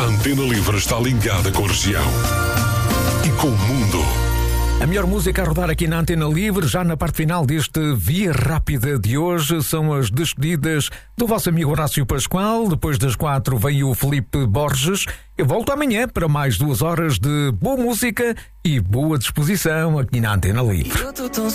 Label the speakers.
Speaker 1: A Antena Livre está ligada com a região e com o mundo.
Speaker 2: A melhor música a rodar aqui na Antena Livre, já na parte final deste Via Rápida de hoje, são as despedidas do vosso amigo Horácio Pascoal. Depois das 4 vem o Filipe Borges. Eu volto amanhã para mais 2 horas de boa música e boa disposição aqui na Antena Livre.